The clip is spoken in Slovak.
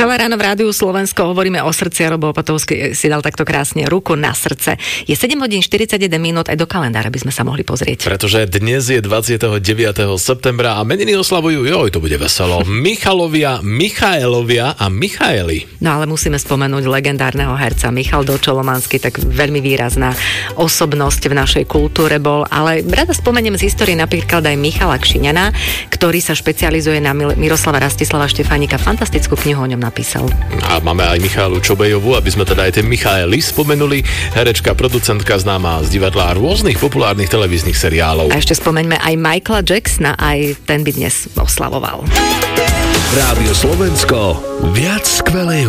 Celé ráno v Rádiu Slovensko hovoríme o srdci a Robo Opatovský si dal takto krásne ruku na srdce. Je 7 hodín 41 minút, aj do kalendára by sme sa mohli pozrieť. Pretože dnes je 29. septembra a meniny oslavujú, to bude veselo, Michalovia, Michaelovia a Michaeli. No ale musíme spomenúť legendárneho herca Michal Dočolomanský, tak veľmi výrazná osobnosť v našej kultúre bol, ale rada spomeniem z histórie napríklad aj Michala Kšiňana, ktorý sa špecializuje na Miroslava Rastislava Štefánika, fantastickú knihu o ňom napísal. A máme aj Michaelu Čobejovú, aby sme teda aj tie Michaely spomenuli, herečka, producentka známa z divadla a rôznych populárnych televíznych seriálov. A ešte spomeňme aj Michaela Jacksona, aj ten by dnes oslavoval. Rádio Slovensko, viac skvelej